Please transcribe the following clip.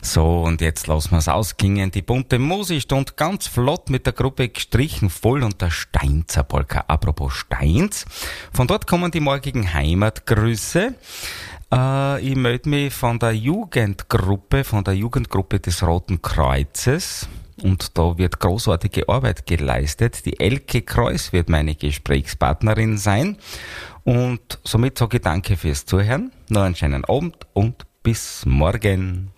So, und jetzt lassen wir's ausklingen. Die bunte Musiksstunde ganz flott mit der Gruppe Gestrichen voll und der Steinzer Polka. Apropos Steins, von dort kommen die morgigen Heimatgrüße. Ich melde mich von der Jugendgruppe des Roten Kreuzes. Und da wird großartige Arbeit geleistet. Die Elke Kreuz wird meine Gesprächspartnerin sein. Und somit sage ich danke fürs Zuhören. Noch einen schönen Abend und bis morgen.